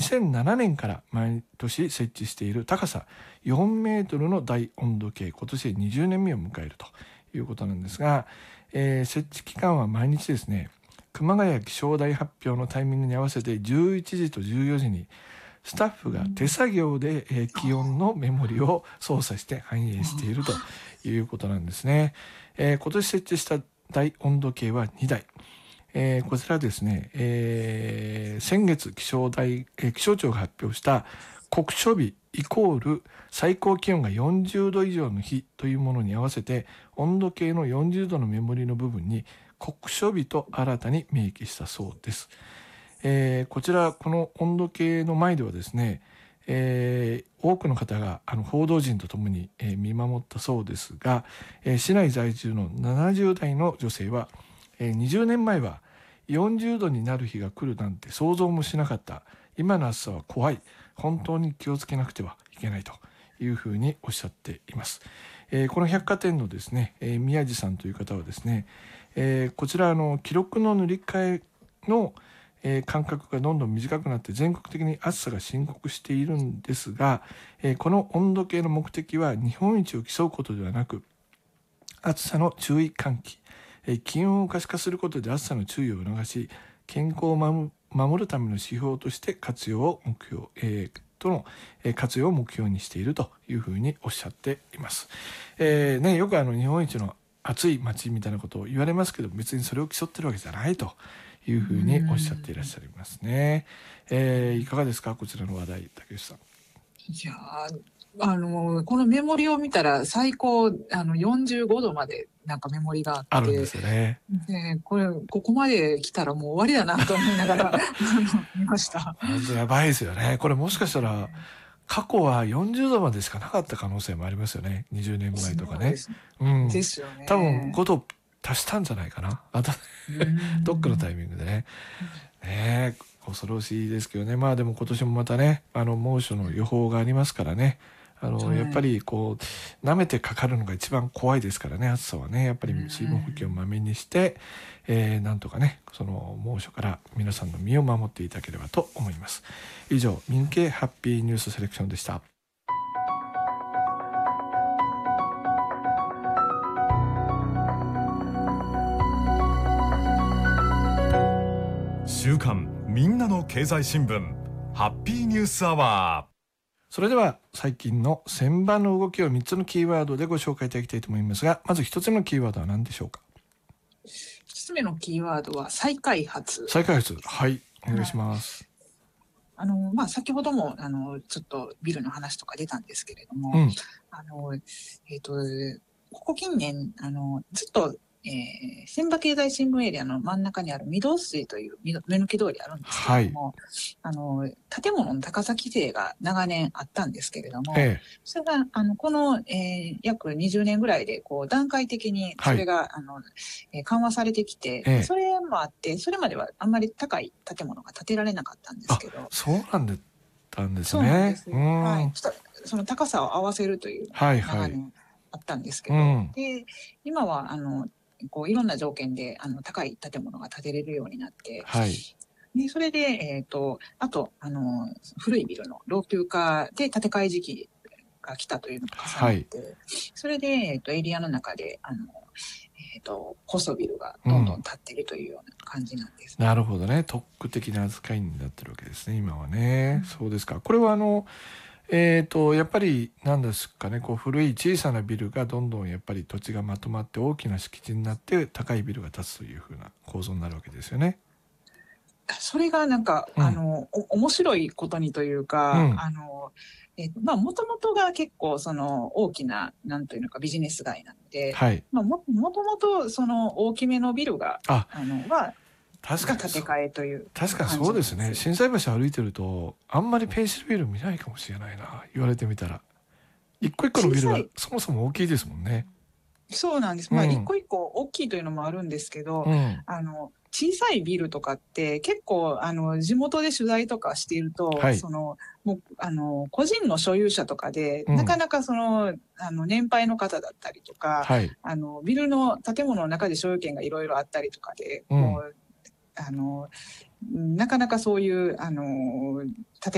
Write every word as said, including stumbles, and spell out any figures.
せんななねんから毎年設置している高さよんメートルの大温度計、今年でにじゅうねんめを迎えるということなんですが、えー、設置期間は毎日ですね、熊谷気象台発表のタイミングに合わせてじゅういちじとじゅうよじにスタッフが手作業で、えー、気温のメモリを操作して反映しているということなんですね。えー、今年設置した大温度計はにだい、えー、こちらですね、えー、先月気象台、えー、気象庁が発表した酷暑日イコール最高気温がよんじゅうど以上の日というものに合わせて、温度計のよんじゅうどのメモリの部分に酷暑日と新たに明記したそうです。えー、こちらこの温度計の前ではですね、えー、多くの方があの報道陣とともに、えー、見守ったそうですが、えー、市内在住のななじゅうだいの女性は、えー、にじゅうねんまえはよんじゅうどになる日が来るなんて想像もしなかった、今の暑さは怖い、本当に気をつけなくてはいけないというふうにおっしゃっています。えー、この百貨店のですね、えー、宮地さんという方はですね、えー、こちらの記録の塗り替えのえー、間隔がどんどん短くなって全国的に暑さが深刻しているんですが、えー、この温度計の目的は日本一を競うことではなく、暑さの注意喚起、えー、気温を可視化することで暑さの注意を促し、健康を守るための指標として活用を目標、えー、との、えー、活用を目標にしているというふうにおっしゃっています。えーね、よくあの日本一の暑い街みたいなことを言われますけど、別にそれを競ってるわけじゃないというふうにおっしゃっていらっしゃいますね。えー、いかがですか、こちらの話題、竹内さん。 いやあのこのメモリを見たら最高あのよんじゅうごどまでなんかメモリがあってあるんですよね。 でこれここまで来たらもう終わりだなと思いながらあの見ました。 本当やばいですよね。これもしかしたら過去はよんじゅうどまでしかなかった可能性もありますよね。にじゅうねんまえとかね。 うん、ですよね。 多分ごど足したんじゃないかな。あとどっかのタイミングでね。ね、恐ろしいですけどね。まあでも今年もまたね、あの猛暑の予報がありますからね。あの、はい、やっぱりこう舐めてかかるのが一番怖いですからね、暑さはね。やっぱり水分補給をまめにして、えー、なんとかね、その猛暑から皆さんの身を守っていただければと思います。以上、民系ハッピーニュースセレクションでした。 週刊みんなの経済新聞ハッピーニュースアワー。 それでは最近の先場の動きをみっつのキーワードでご紹介いただきたいと思いますが、まずひとつめのキーワードは何でしょうか。 ひとつめのキーワードは再開発。 再開発、はい、お願いします。 はい、あのまあ、先ほどもあのちょっとビルの話とか出たんですけれども、 うん、 あのえーと、ここ近年あのずっとえー、千葉経済新聞エリアの真ん中にある御堂筋という目抜き通りあるんですけれども、はい、あの建物の高さ規制が長年あったんですけれども、ええ、それがあのこの、えー、約にじゅうねんぐらいでこう段階的にそれが、はい、あのえー、緩和されてきて、ええ、それもあってそれまではあんまり高い建物が建てられなかったんですけど。 そうなんだったんですね。 そうなんです、はい、その高さを合わせるという長年あったんですけど、はいはい、で今はあのこういろんな条件であの高い建物が建てれるようになって、はい、でそれで、えー、とあとあの古いビルの老朽化で建て替え時期が来たというのが重なって、はい、それで、えー、とエリアの中であの、えー、と高層ビルがどんどん建っているというような感じなんです、 ね、うん、なるほどね。特区的な扱いになってるわけですね、今はね、うん、そうですか。これはあのえーと、やっぱり何ですかね、こう古い小さなビルがどんどんやっぱり土地がまとまって大きな敷地になって高いビルが建つというふうな構造になるわけですよね。 それがなんか、うん、あのお面白いことにというか、うん、あのえーまあ、もともとが結構その大きななんというのかビジネス街なので、はい、まあ、も, もともとその大きめのビルがああのは確かに建て替えという確かにそうですね。心斎橋歩いてるとあんまりペンシルビル見ないかもしれないな、言われてみたら。一個一個のビルがそもそも大きいですもんね。 そうなんです、まあ、一個一個大きいというのもあるんですけど、うん、あの小さいビルとかって結構あの地元で取材とかしていると、はい、そのもうあの個人の所有者とかで、うん、なかなかそのあの年配の方だったりとか、はい、あのビルの建物の中で所有権がいろいろあったりとかで、うん、こうあのなかなかそういうあの建て